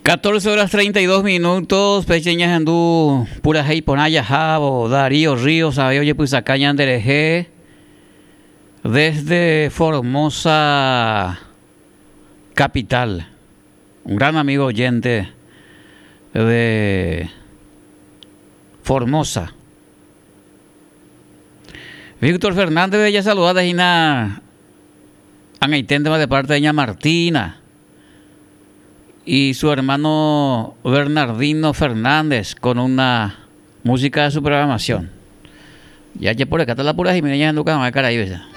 14 horas 32 minutos, pecheñas andú pura hei ponaya jabo, Darío Ríos, sabe oye pues acá Yandereje, desde Formosa capital, un gran amigo oyente de Formosa. Víctor Fernández de ella saludada y na angaitente de parte de doña Martina y su hermano Bernardino Fernández con una música de su programación. Ya por acá está la pura Jiménez Anduca, Caraíbes.